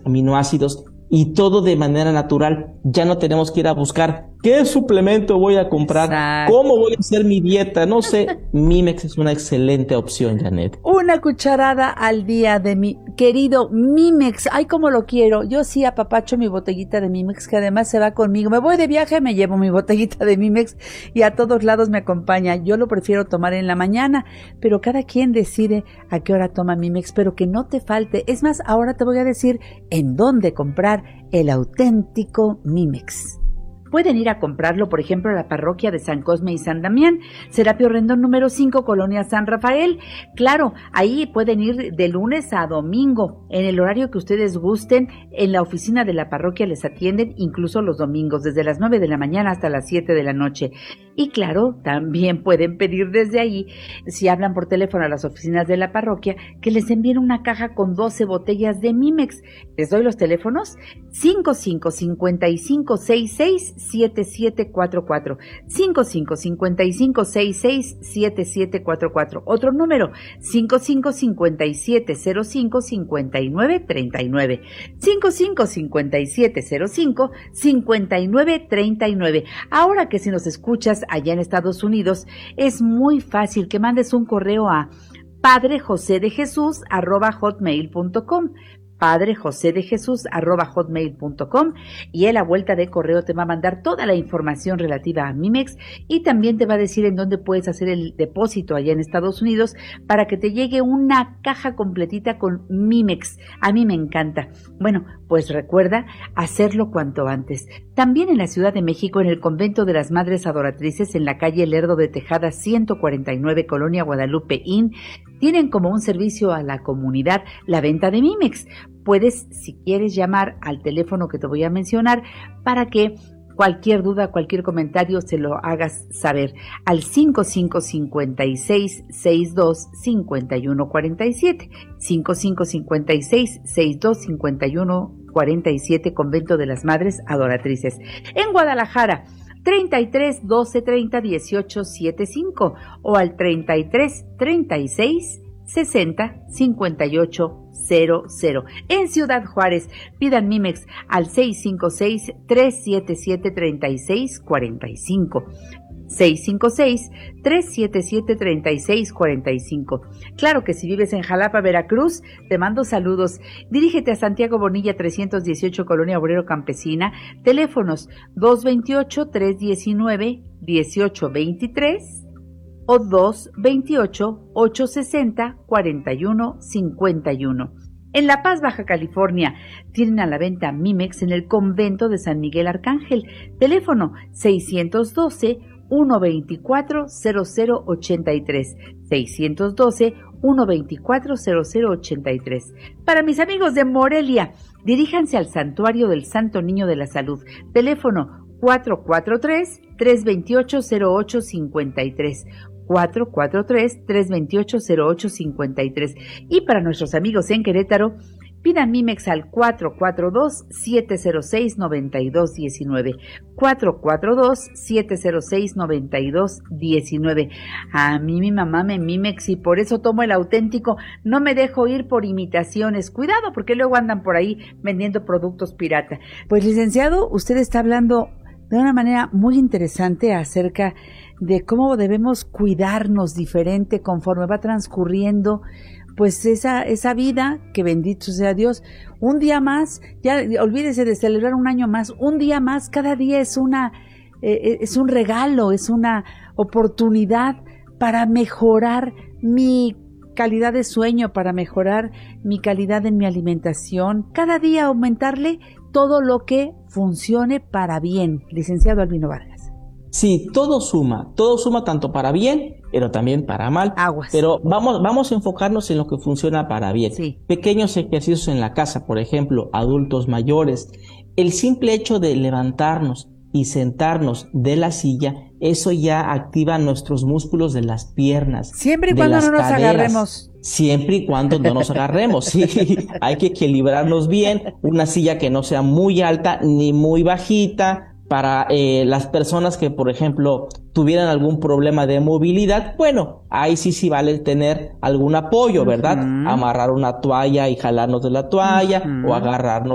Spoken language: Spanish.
aminoácidos y todo de manera natural. Ya no tenemos que ir a buscar qué suplemento voy a comprar, Exacto. cómo voy a hacer mi dieta, no sé. Mimex es una excelente opción, Janet. Una cucharada al día de mi querido Mimex. Ay, cómo lo quiero. Yo sí apapacho mi botellita de Mimex, que además se va conmigo. Me voy de viaje, me llevo mi botellita de Mimex y a todos lados me acompaña. Yo lo prefiero tomar en la mañana, pero cada quien decide a qué hora toma Mimex, pero que no te falte. Es más, ahora te voy a decir en dónde comprar el auténtico Mimex. Pueden ir a comprarlo, por ejemplo, a la parroquia de San Cosme y San Damián, Serapio Rendón número 5, Colonia San Rafael. Claro, ahí pueden ir de lunes a domingo, en el horario que ustedes gusten. En la oficina de la parroquia les atienden, incluso los domingos, desde las 9 de la mañana hasta las 7 de la noche. Y claro, también pueden pedir desde ahí, si hablan por teléfono a las oficinas de la parroquia, que les envíen una caja con 12 botellas de Mimex. Les doy los teléfonos: 5555667744, 5555667744. Otro número: 5557055939, 5557055939. Ahora que si nos escuchas allá en Estados Unidos, es muy fácil que mandes un correo a padrejosedejesus@hotmail.com, padrejosedejesus@hotmail.com, y él a vuelta de correo te va a mandar toda la información relativa a Mimex y también te va a decir en dónde puedes hacer el depósito allá en Estados Unidos para que te llegue una caja completita con Mimex. A mí me encanta. Bueno, pues recuerda hacerlo cuanto antes. También en la Ciudad de México, en el Convento de las Madres Adoratrices, en la calle Lerdo de Tejada 149, Colonia Guadalupe Inn, tienen como un servicio a la comunidad la venta de Mimex. Puedes, si quieres, llamar al teléfono que te voy a mencionar para que cualquier duda, cualquier comentario se lo hagas saber al 5556625147, 5556625147, Convento de las Madres Adoratrices. En Guadalajara, 33 12 30 18 75 o al 33 36 60 58 00. En Ciudad Juárez, pidan Mimex al 656 377 3645. 656-377-3645. Claro que si vives en Jalapa, Veracruz, te mando saludos. Dirígete a Santiago Bonilla 318, Colonia Obrero Campesina. Teléfonos 228-319-1823 o 228-860-4151. En La Paz, Baja California, tienen a la venta Mimex en el convento de San Miguel Arcángel. Teléfono 612-124-0083, 612-124-0083. Para mis amigos de Morelia, diríjanse al Santuario del Santo Niño de la Salud. Teléfono 443-328-0853. 443-328-0853. Y para nuestros amigos en Querétaro, pidan Mimex al 442-706-9219. 442-706-9219. A mí mi mamá me Mimex y por eso tomo el auténtico. No me dejo ir por imitaciones. Cuidado, porque luego andan por ahí vendiendo productos pirata. Pues, licenciado, usted está hablando de una manera muy interesante acerca de cómo debemos cuidarnos diferente conforme va transcurriendo pues esa vida, que bendito sea Dios. Un día más, ya olvídese de celebrar un año más, un día más, cada día es un regalo, es una oportunidad para mejorar mi calidad de sueño, para mejorar mi calidad en mi alimentación, cada día aumentarle todo lo que funcione para bien. Licenciado Albino Vargas. Sí, todo suma tanto para bien, pero también para mal. Aguas. Pero vamos a enfocarnos en lo que funciona para bien. Sí. Pequeños ejercicios en la casa, por ejemplo, adultos mayores. El simple hecho de levantarnos y sentarnos de la silla, eso ya activa nuestros músculos de las piernas. Siempre y cuando no nos agarremos. Siempre y cuando no nos agarremos, sí. Hay que equilibrarnos bien. Una silla que no sea muy alta ni muy bajita. Para las personas que, por ejemplo, tuvieran algún problema de movilidad, bueno, ahí sí vale tener algún apoyo, ¿verdad? Amarrar una toalla y jalarnos de la toalla, o agarrarnos